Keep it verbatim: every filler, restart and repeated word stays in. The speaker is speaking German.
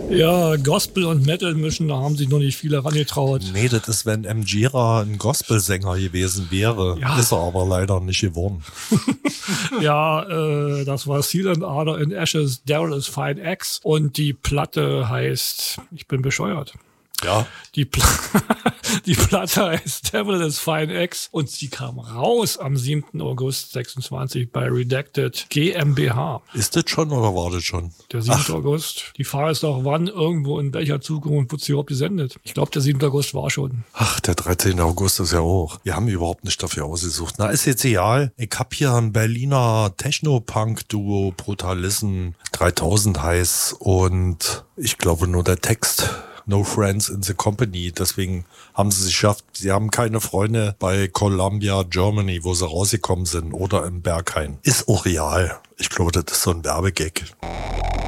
Ja, Gospel und Metal mischen, da haben sich noch nicht viele herangetraut. Nee, das ist, wenn M. Gira ein Gospelsänger gewesen wäre. Ja. Ist er aber leider nicht geworden. Ja, äh, das war Seal and Ardor in Ashes, Daryl is Fine X. Und die Platte heißt, ich bin bescheuert. Ja. Die, Pla die Platte heißt Devil is Fine X und sie kam raus am siebten August sechsundzwanzig bei Redacted GmbH. Ist das schon oder war das schon? Der siebte August. Die Frage ist doch, wann, irgendwo, in welcher Zukunft wird sie überhaupt gesendet? Ich glaube, der siebte August war schon. Ach, der dreizehnte August ist ja auch. Wir haben überhaupt nicht dafür ausgesucht. Na, ist jetzt egal. Ich hab hier ein Berliner Techno-Punk-Duo, Brutalism dreitausend heiß und ich glaube nur der Text No Friends in the Company. Deswegen haben sie es geschafft. Sie haben keine Freunde bei Columbia, Germany, wo sie rausgekommen sind oder im Berghain. Ist auch real. Ich glaube, das ist so ein Werbegag.